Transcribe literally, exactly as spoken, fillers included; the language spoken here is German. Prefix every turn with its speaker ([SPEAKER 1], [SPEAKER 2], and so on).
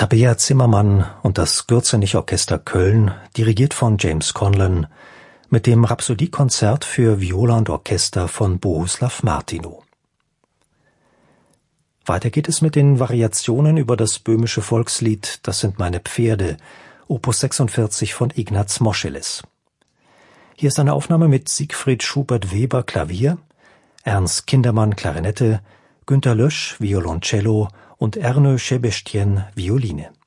[SPEAKER 1] Tabea Zimmermann und das Gürzenich-Orchester Köln, dirigiert von James Conlon, mit dem Rhapsodie-Konzert für Viola und Orchester von Bohuslav Martinow. Weiter geht es mit den Variationen über das böhmische Volkslied Das sind meine Pferde, Opus sechsundvierzig von Ignaz Moscheles. Hier ist eine Aufnahme mit Siegfried Schubert-Weber Klavier, Ernst Kindermann Klarinette, Günter Lösch Violoncello und Ernő Sebestyén Violine.